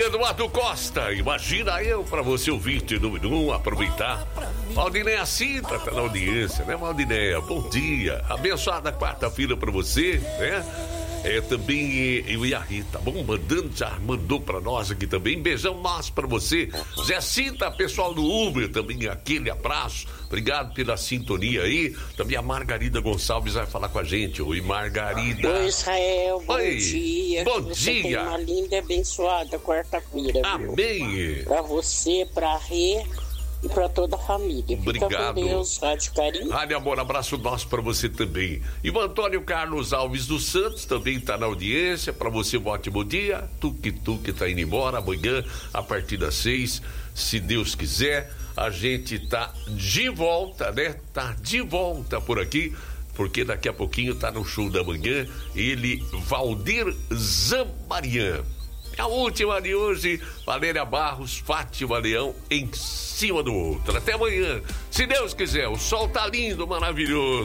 Eduardo Costa, imagina eu pra você ouvir de número 1, aproveitar. Valdinéia Cinta tá na audiência, né, Valdinéia? Bom dia, abençoada quarta-feira pra você, né? Também eu e a Rita, bom, já mandou pra nós aqui também, beijão nosso pra você. Zé Cinta, pessoal do Uber, também aquele abraço, obrigado pela sintonia aí. Também a Margarida Gonçalves vai falar com a gente. Oi, Margarida. Oi, Israel, bom Oi. dia. Bom que você dia. tenha uma linda e abençoada quarta-feira. Amém. Pra você, pra Rê e pra toda a família. Obrigado. Fica com Deus, Rádio Carinho. Rádio Amor, abraço nosso pra você também. E o Antônio Carlos Alves dos Santos também tá na audiência. Pra você, um ótimo dia. Tu que tá indo embora amanhã, a partir das 6, se Deus quiser, a gente tá de volta, né? Tá de volta por aqui, porque daqui a pouquinho tá no show da manhã, ele, Valdir Zambarian. A última de hoje, Valéria Barros, Fátima Leão, em cima do outro. Até amanhã, se Deus quiser. O sol tá lindo, maravilhoso.